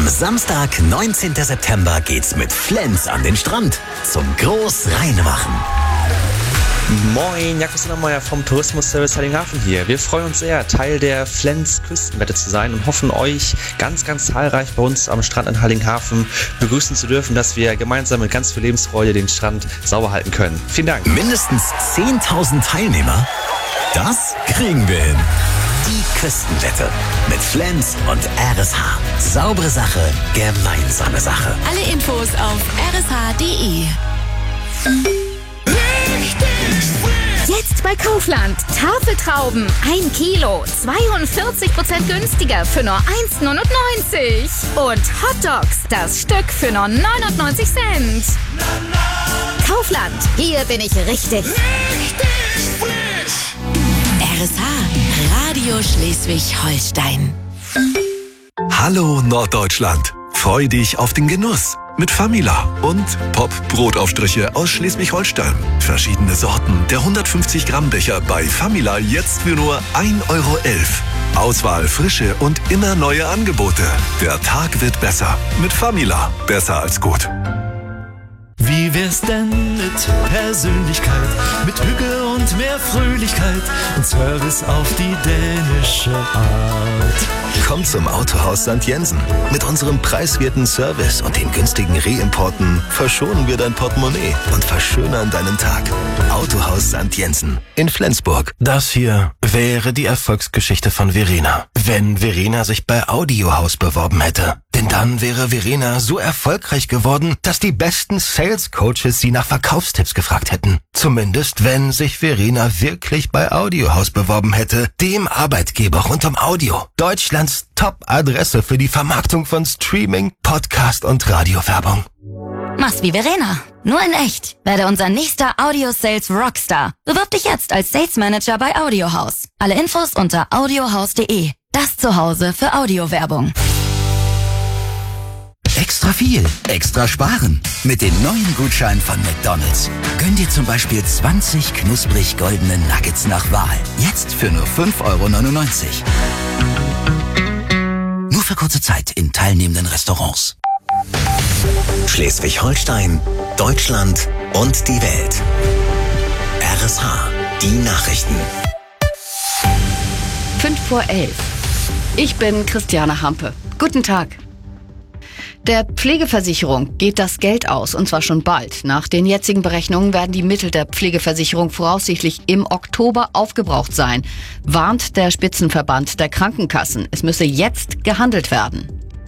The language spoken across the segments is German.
Am Samstag, 19. September geht's mit Flens an den Strand zum Großreinmachen. Moin, Jakob Meier vom Tourismusservice Heiligenhafen hier. Wir freuen uns sehr, Teil der Flens Küstenwette zu sein und hoffen, euch ganz, ganz zahlreich bei uns am Strand in Heiligenhafen begrüßen zu dürfen, dass wir gemeinsam mit ganz viel Lebensfreude den Strand sauber halten können. Vielen Dank. Mindestens 10.000 Teilnehmer? Das kriegen wir hin. Die Küstenwette mit Flens und RSH. Saubere Sache, gemeinsame Sache. Alle Infos auf rsh.de. Jetzt bei Kaufland. Tafeltrauben 1 Kilo, 42% günstiger für nur 1,99. Und Hotdogs, das Stück für nur 99 Cent. Kaufland, hier bin ich richtig frisch. RSH, Radio Schleswig-Holstein. Hallo Norddeutschland. Freu dich auf den Genuss mit Famila und Pop-Brotaufstriche aus Schleswig-Holstein. Verschiedene Sorten der 150 Gramm Becher bei Famila jetzt für nur 1,11 Euro. Auswahl, Frische und immer neue Angebote. Der Tag wird besser mit Famila. Besser als gut. Wie wär's denn mit Persönlichkeit, mit Hüge und mehr Fröhlichkeit und Service auf die dänische Art? Komm zum Autohaus St. Jensen. Mit unserem preiswerten Service und den günstigen Reimporten verschonen wir dein Portemonnaie und verschönern deinen Tag. Autohaus St. Jensen in Flensburg. Das hier wäre die Erfolgsgeschichte von Verena. Wenn Verena sich bei Audiohaus beworben hätte. Denn dann wäre Verena so erfolgreich geworden, dass die besten Sales Coaches sie nach Verkaufstipps gefragt hätten. Zumindest wenn sich Verena wirklich bei Audiohaus beworben hätte, dem Arbeitgeber rund um Audio. Deutschlands Top-Adresse für die Vermarktung von Streaming, Podcast und Radiowerbung. Mach's wie Verena. Nur in echt. Werde unser nächster Audio-Sales Rockstar. Bewirb dich jetzt als Sales Manager bei Audiohaus. Alle Infos unter audiohaus.de. Das Zuhause für Audiowerbung. Extra viel, extra sparen. Mit dem neuen Gutschein von McDonald's. Gönn dir zum Beispiel 20 knusprig goldene Nuggets nach Wahl. Jetzt für nur 5,99 Euro. Nur für kurze Zeit in teilnehmenden Restaurants. Schleswig-Holstein, Deutschland und die Welt. RSH, die Nachrichten. 11:05. Ich bin Christiane Hampe. Guten Tag. Der Pflegeversicherung geht das Geld aus, und zwar schon bald. Nach den jetzigen Berechnungen werden die Mittel der Pflegeversicherung voraussichtlich im Oktober aufgebraucht sein, warnt der Spitzenverband der Krankenkassen. Es müsse jetzt gehandelt werden.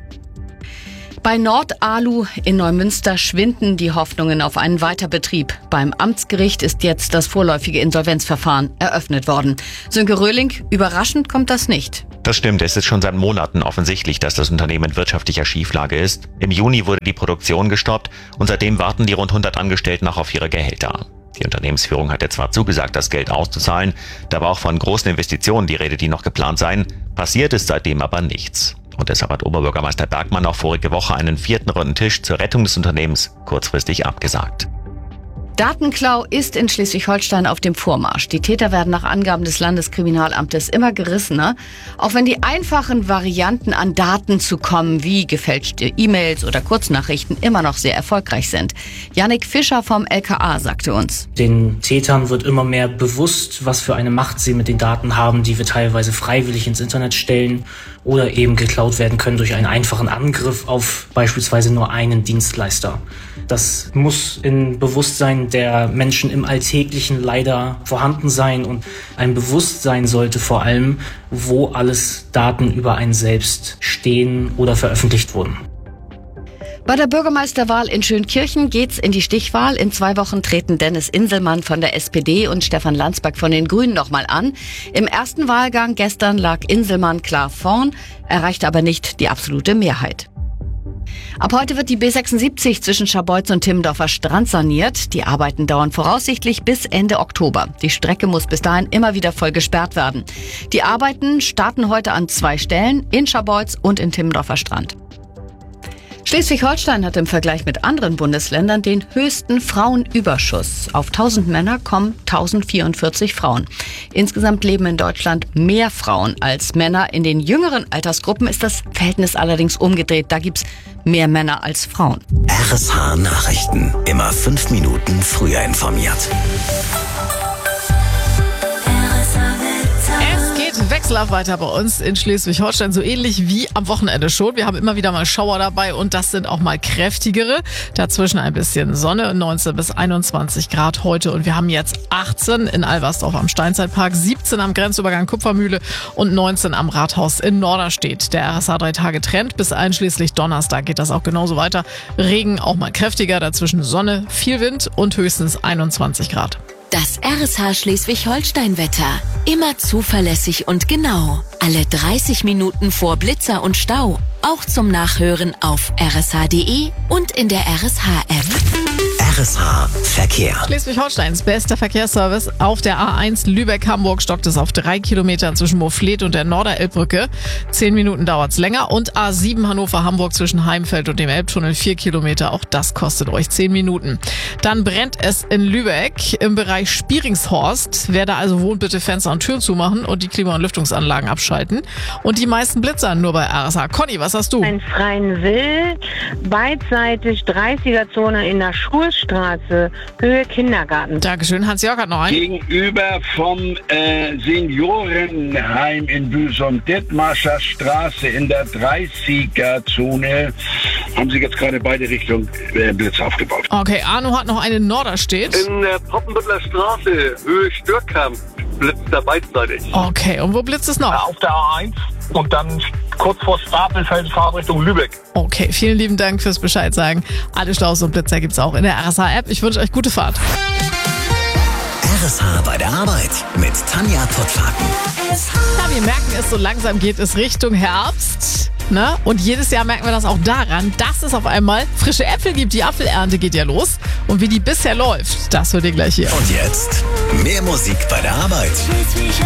Bei Nordalu in Neumünster schwinden die Hoffnungen auf einen Weiterbetrieb. Beim Amtsgericht ist jetzt das vorläufige Insolvenzverfahren eröffnet worden. Sönke Röhling, überraschend kommt das nicht. Das stimmt, es ist schon seit Monaten offensichtlich, dass das Unternehmen in wirtschaftlicher Schieflage ist. Im Juni wurde die Produktion gestoppt und seitdem warten die rund 100 Angestellten noch auf ihre Gehälter. Die Unternehmensführung hatte zwar zugesagt, das Geld auszuzahlen, da war auch von großen Investitionen die Rede, die noch geplant seien. Passiert ist seitdem aber nichts. Und deshalb hat Oberbürgermeister Bergmann auch vorige Woche einen 4. runden Tisch zur Rettung des Unternehmens kurzfristig abgesagt. Datenklau ist in Schleswig-Holstein auf dem Vormarsch. Die Täter werden nach Angaben des Landeskriminalamtes immer gerissener. Auch wenn die einfachen Varianten, an Daten zu kommen, wie gefälschte E-Mails oder Kurznachrichten, immer noch sehr erfolgreich sind. Jannik Fischer vom LKA sagte uns: Den Tätern wird immer mehr bewusst, was für eine Macht sie mit den Daten haben, die wir teilweise freiwillig ins Internet stellen oder eben geklaut werden können durch einen einfachen Angriff auf beispielsweise nur einen Dienstleister. Das muss im Bewusstsein der Menschen im Alltäglichen leider vorhanden sein, und ein Bewusstsein sollte vor allem, wo alles Daten über einen selbst stehen oder veröffentlicht wurden. Bei der Bürgermeisterwahl in Schönkirchen geht's in die Stichwahl. In 2 Wochen treten Dennis Inselmann von der SPD und Stefan Landsberg von den Grünen nochmal an. Im ersten Wahlgang gestern lag Inselmann klar vorn, erreichte aber nicht die absolute Mehrheit. Ab heute wird die B76 zwischen Scharbeutz und Timmendorfer Strand saniert. Die Arbeiten dauern voraussichtlich bis Ende Oktober. Die Strecke muss bis dahin immer wieder voll gesperrt werden. Die Arbeiten starten heute an 2 Stellen, in Scharbeutz und in Timmendorfer Strand. Schleswig-Holstein hat im Vergleich mit anderen Bundesländern den höchsten Frauenüberschuss. Auf 1000 Männer kommen 1044 Frauen. Insgesamt leben in Deutschland mehr Frauen als Männer. In den jüngeren Altersgruppen ist das Verhältnis allerdings umgedreht. Da gibt's mehr Männer als Frauen. RSH Nachrichten. Immer 5 Minuten früher informiert. Wechselauf weiter bei uns in Schleswig-Holstein, so ähnlich wie am Wochenende schon. Wir haben immer wieder mal Schauer dabei und das sind auch mal kräftigere. Dazwischen ein bisschen Sonne, 19 bis 21 Grad heute und wir haben jetzt 18 in Albersdorf am Steinzeitpark, 17 am Grenzübergang Kupfermühle und 19 am Rathaus in Norderstedt. Der RSH 3-Tage-Trend bis einschließlich Donnerstag geht das auch genauso weiter. Regen auch mal kräftiger, dazwischen Sonne, viel Wind und höchstens 21 Grad. Das RSH Schleswig-Holstein-Wetter. Immer zuverlässig und genau. Alle 30 Minuten vor Blitzer und Stau. Auch zum Nachhören auf rsh.de und in der RSH-App. RSH Verkehr. Schleswig-Holsteins bester Verkehrsservice. Auf der A1 Lübeck-Hamburg stockt es auf 3 Kilometern zwischen Moorfleet und der Norderelbbrücke. 10 Minuten dauert's länger. Und A7 Hannover-Hamburg zwischen Heimfeld und dem Elbtunnel 4 Kilometer. Auch das kostet euch 10 Minuten. Dann brennt es in Lübeck im Bereich Spieringshorst. Wer da also wohnt, bitte Fenster und Türen zumachen und die Klima- und Lüftungsanlagen abschalten. Und die meisten Blitzern nur bei RSH. Conny, was hast du? Ein freien Will, beidseitig 30er-Zone in der Schulstraße, Höhe Kindergarten. Dankeschön. Hans-Jörg hat noch einen. Gegenüber vom Seniorenheim in Büsum-Dithmarscher Straße in der 30er-Zone haben sie jetzt gerade beide Richtungen Blitz aufgebaut. Okay, Arno hat noch eine in Norderstedt. In der Poppenbüttler Straße, Höhe Störkamp, blitzt da beidseitig. Okay, und wo blitzt es noch? Auf der A1 und dann kurz vor Stapelfeld, Fahrtrichtung Lübeck. Okay, vielen lieben Dank fürs Bescheid sagen. Alle Staus und Blitzer gibt's auch in der RSH-App. Ich wünsche euch gute Fahrt. RSH bei der Arbeit mit Tanja Pottfaken. Ja, wir merken es, so langsam geht es Richtung Herbst. Ne? Und jedes Jahr merken wir das auch daran, dass es auf einmal frische Äpfel gibt. Die Apfelernte geht ja los. Und wie die bisher läuft, das hört ihr gleich hier. Und jetzt mehr Musik bei der Arbeit.